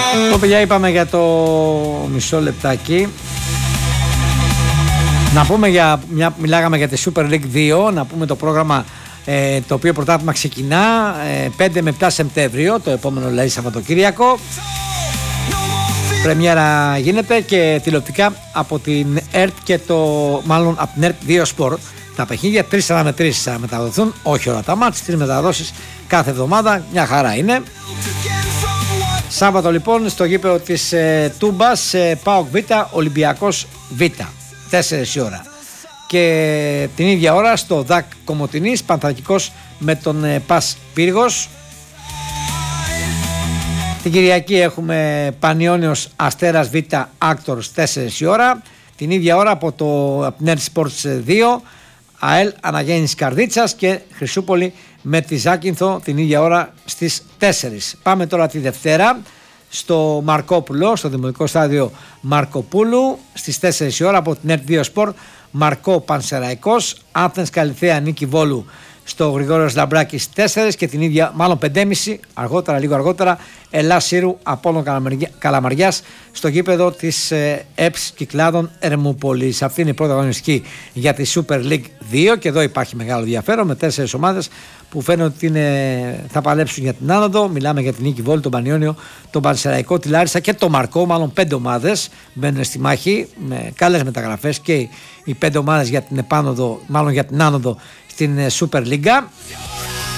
Παιδιά, είπαμε για το μισό λεπτάκι. Να πούμε μιλάγαμε για τη Super League 2, να πούμε το πρόγραμμα το οποίο πρωτάθλημα ξεκινά 5 με 7 Σεπτέμβριο, το επόμενο λέει Σαββατοκύριακο. Πρεμιέρα γίνεται και τηλεοπτικά από την ΕΡΤ και μάλλον από την ΕΡΤ 2 Sport. Τα παιχνίδια 3-4-3 θα μεταδοθούν, όχι όλα τα μάτς, 3 μεταδόσεις κάθε εβδομάδα, μια χαρά είναι. Σάββατο λοιπόν στο γήπεδο της Τούμπας, ΠΑΟΚ Β, Ολυμπιακός Β, 4 η ώρα. Και την ίδια ώρα στο ΔΑΚ Κομοτηνής, Πανθρακικός με τον ΠΑΣ Πύργος. Την Κυριακή έχουμε Πανιώνιος Αστέρας Β, Άκτορς, 4 η ώρα. Την ίδια ώρα από την ΕΡΤ Sports 2, ΑΕΛ Αναγέννης Καρδίτσας και Χρυσούπολη με τη Ζάκυνθο την ίδια ώρα στις 4. Πάμε τώρα τη Δευτέρα στο Μαρκόπουλο, στο Δημοτικό Στάδιο Μαρκοπούλου στις 4 η ώρα από την ΕΡΤ 2 Sport. Μαρκό Πανσεραϊκός, Άθενς Καλιθέα Νίκη Βόλου στο Γρηγόριος Λαμπράκης 4 και την ίδια, μάλλον 5.30 λίγο αργότερα, Ελλάς Σύρου Απόλλων Καλαμαριάς στο γήπεδο της ΕΠΣ Κυκλάδων Ερμούπολης. Αυτή είναι η πρώτη αγωνιστική για τη Super League 2 και εδώ υπάρχει μεγάλο ενδιαφέρον με 4 ομάδες που φαίνεται ότι θα παλέψουν για την άνοδο. Μιλάμε για την Νίκη Βόλου, τον Πανιόνιο, τον Πανσεραϊκό, τη Λάρισα και το Μαρκό. Μάλλον 5 ομάδες μπαίνουν στη μάχη με καλές μεταγραφές και οι 5 ομάδες για την επάνωδο, μάλλον για την άνοδο στην Super League.